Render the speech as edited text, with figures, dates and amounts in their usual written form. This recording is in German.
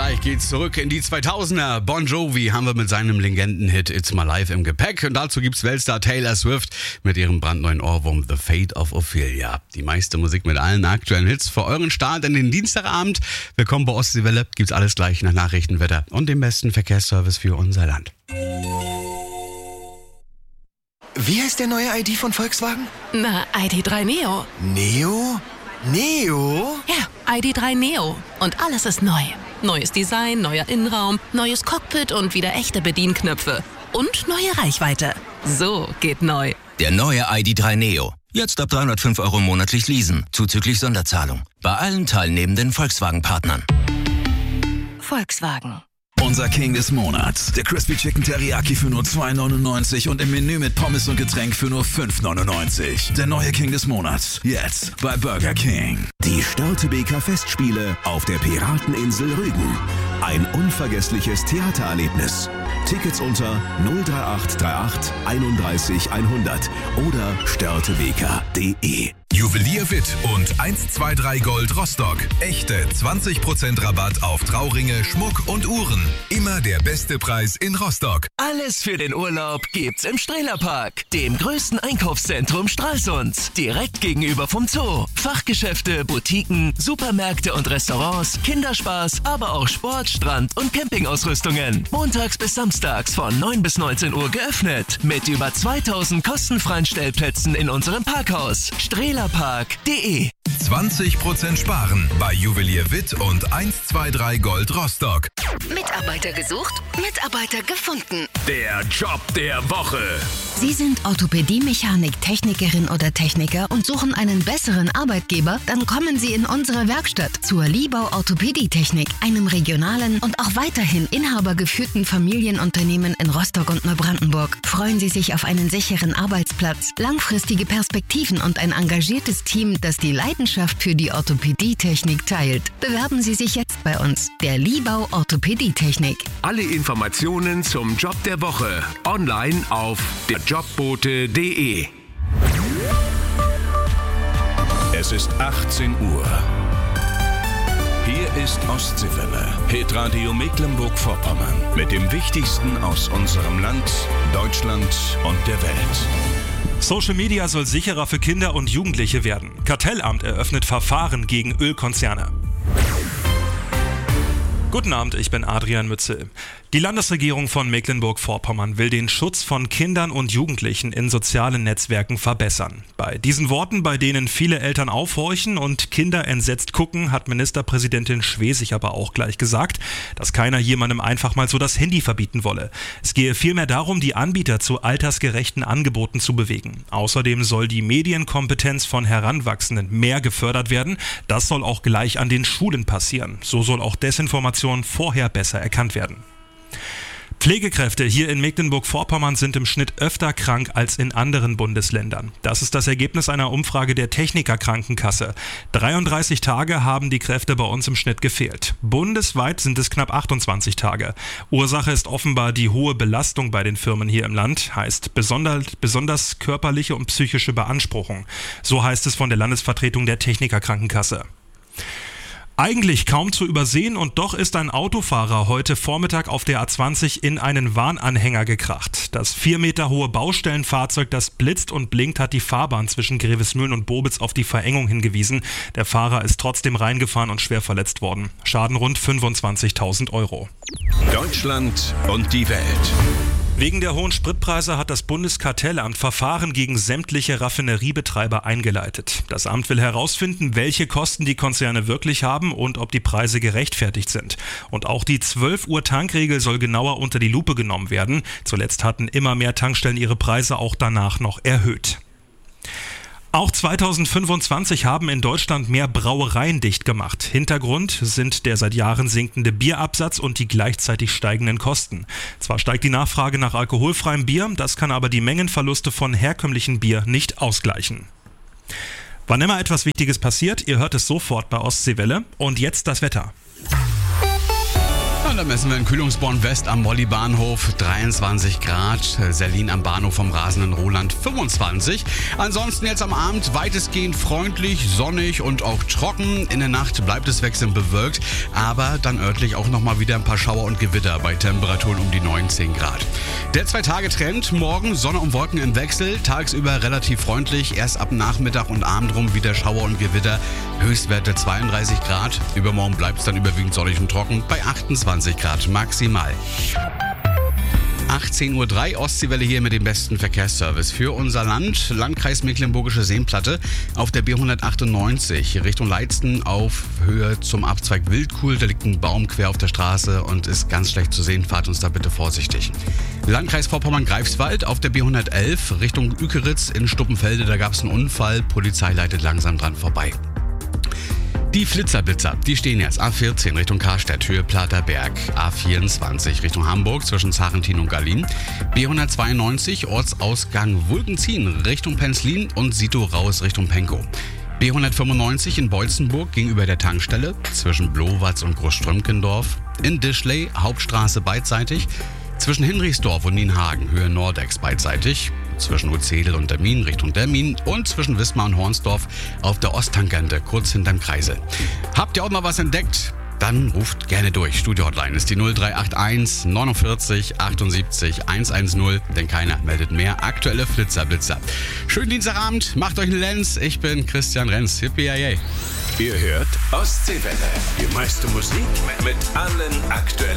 Gleich geht's zurück in die 2000er. Bon Jovi haben wir mit seinem Legendenhit It's My Life im Gepäck. Und dazu gibt's Weltstar Taylor Swift mit ihrem brandneuen Ohrwurm The Fate of Ophelia. Die meiste Musik mit allen aktuellen Hits für euren Start in den Dienstagabend. Willkommen bei Ostseewelle. Gibt's alles gleich nach Nachrichtenwetter und dem besten Verkehrsservice für unser Land. Wie heißt der neue ID von Volkswagen? Na, ID.3 Neo. Neo? Neo? Ja, ID.3 Neo. Und alles ist neu. Neues Design, neuer Innenraum, neues Cockpit und wieder echte Bedienknöpfe. Und neue Reichweite. So geht neu. Der neue ID.3 Neo. Jetzt ab 305 € monatlich leasen, zuzüglich Sonderzahlung. Bei allen teilnehmenden Volkswagen-Partnern. Volkswagen. Unser King des Monats. Der Crispy Chicken Teriyaki für nur 2,99 und im Menü mit Pommes und Getränk für nur 5,99. Der neue King des Monats. Jetzt bei Burger King. Die Störtebeker Festspiele auf der Pirateninsel Rügen. Ein unvergessliches Theatererlebnis. Tickets unter 03838 31 100 oder störtebeker.de. Juwelier Witt und 123 Gold Rostock. Echte 20% Rabatt auf Trauringe, Schmuck und Uhren. Immer der beste Preis in Rostock. Alles für den Urlaub gibt's im Strehlerpark, dem größten Einkaufszentrum Stralsunds. Direkt gegenüber vom Zoo. Fachgeschäfte, Boutiquen, Supermärkte und Restaurants, Kinderspaß, aber auch Sport, Strand und Campingausrüstungen. Montags bis samstags von 9 bis 19 Uhr geöffnet. Mit über 2000 kostenfreien Stellplätzen in unserem Parkhaus. Strehlerpark.de. 20% sparen bei Juwelier Witt und 123 Gold Rostock. Mitarbeiter gesucht, Mitarbeiter gefunden. Der Job der Woche. Sie sind Orthopädie-Mechanik, Technikerin oder Techniker und suchen einen besseren Arbeitgeber? Dann kommen Sie in unsere Werkstatt zur Liebau Orthopädie-Technik, einem regionalen und auch weiterhin inhabergeführten Familienunternehmen in Rostock und Neubrandenburg. Freuen Sie sich auf einen sicheren Arbeitsplatz, langfristige Perspektiven und ein engagiertes Team, das die Leidenschaft für die Orthopädie-Technik teilt. Bewerben Sie sich jetzt bei uns, der Liebau Orthopädie-Technik. Alle Informationen zum Job der Woche online auf derjobbote.de. Es ist 18 Uhr. Hier ist Ostseewelle, Hitradio Mecklenburg-Vorpommern mit dem Wichtigsten aus unserem Land, Deutschland und der Welt. Social Media soll sicherer für Kinder und Jugendliche werden. Kartellamt eröffnet Verfahren gegen Ölkonzerne. Guten Abend, ich bin Adrian Mützel. Die Landesregierung von Mecklenburg-Vorpommern will den Schutz von Kindern und Jugendlichen in sozialen Netzwerken verbessern. Bei diesen Worten, bei denen viele Eltern aufhorchen und Kinder entsetzt gucken, hat Ministerpräsidentin Schwesig aber auch gleich gesagt, dass keiner jemandem einfach mal so das Handy verbieten wolle. Es gehe vielmehr darum, die Anbieter zu altersgerechten Angeboten zu bewegen. Außerdem soll die Medienkompetenz von Heranwachsenden mehr gefördert werden. Das soll auch gleich an den Schulen passieren. So soll auch Desinformation vorher besser erkannt werden. Pflegekräfte hier in Mecklenburg-Vorpommern sind im Schnitt öfter krank als in anderen Bundesländern. Das ist das Ergebnis einer Umfrage der Techniker-Krankenkasse. 33 Tage haben die Kräfte bei uns im Schnitt gefehlt. Bundesweit sind es knapp 28 Tage. Ursache ist offenbar die hohe Belastung bei den Firmen hier im Land, heißt besonders körperliche und psychische Beanspruchung. So heißt es von der Landesvertretung der Techniker-Krankenkasse. Eigentlich kaum zu übersehen und doch ist ein Autofahrer heute Vormittag auf der A20 in einen Warnanhänger gekracht. Das 4 Meter hohe Baustellenfahrzeug, das blitzt und blinkt, hat die Fahrbahn zwischen Grevesmühlen und Bobitz auf die Verengung hingewiesen. Der Fahrer ist trotzdem reingefahren und schwer verletzt worden. Schaden rund 25.000 €. Deutschland und die Welt. Wegen der hohen Spritpreise hat das Bundeskartellamt Verfahren gegen sämtliche Raffineriebetreiber eingeleitet. Das Amt will herausfinden, welche Kosten die Konzerne wirklich haben und ob die Preise gerechtfertigt sind. Und auch die 12-Uhr-Tankregel soll genauer unter die Lupe genommen werden. Zuletzt hatten immer mehr Tankstellen ihre Preise auch danach noch erhöht. Auch 2025 haben in Deutschland mehr Brauereien dicht gemacht. Hintergrund sind der seit Jahren sinkende Bierabsatz und die gleichzeitig steigenden Kosten. Zwar steigt die Nachfrage nach alkoholfreiem Bier, das kann aber die Mengenverluste von herkömmlichem Bier nicht ausgleichen. Wann immer etwas Wichtiges passiert, ihr hört es sofort bei Ostseewelle. Und jetzt das Wetter. Und dann messen wir in Kühlungsborn West am Molly-Bahnhof 23 Grad, Serlin am Bahnhof vom rasenden Roland 25. Ansonsten jetzt am Abend weitestgehend freundlich, sonnig und auch trocken. In der Nacht bleibt es wechselnd bewölkt, aber dann örtlich auch nochmal wieder ein paar Schauer und Gewitter bei Temperaturen um die 19 Grad. Der 2-Tage-Trend, morgen Sonne und Wolken im Wechsel, tagsüber relativ freundlich, erst ab Nachmittag und Abend rum wieder Schauer und Gewitter, Höchstwerte 32 Grad, übermorgen bleibt es dann überwiegend sonnig und trocken bei 28 Grad maximal. 18:03 Uhr, Ostseewelle hier mit dem besten Verkehrsservice für unser Land. Landkreis Mecklenburgische Seenplatte auf der B198 Richtung Leidsten auf Höhe zum Abzweig Wildkuhl. Da liegt ein Baum quer auf der Straße und ist ganz schlecht zu sehen. Fahrt uns da bitte vorsichtig. Landkreis Vorpommern-Greifswald auf der B111 Richtung Ükeritz in Stuppenfelde. Da gab es einen Unfall. Polizei leitet langsam dran vorbei. Die Flitzerblitzer, die stehen jetzt A14 Richtung Karstedt, Höhe Platerberg, A24 Richtung Hamburg zwischen Zarentin und Gallin, B192 Ortsausgang Wulkenzien Richtung Penzlin und Sito raus Richtung Penkow. B195 in Beutzenburg gegenüber der Tankstelle zwischen Blowatz und Großströmkendorf, in Dischley Hauptstraße beidseitig, zwischen Hinrichsdorf und Nienhagen Höhe Nordex beidseitig, zwischen Uzedel und Dermin Richtung Dermin und zwischen Wismar und Hornsdorf auf der Osttankante kurz hinterm Kreisel. Habt ihr auch mal was entdeckt? Dann ruft gerne durch. Studio-Hotline ist die 0381 49 78 110, denn keiner meldet mehr. Aktuelle Flitzerblitzer. Schönen Dienstagabend, macht euch einen Lenz. Ich bin Christian Renz. Yippie-yay. Ihr hört Ostseewelle. Die meiste Musik mit allen aktuellen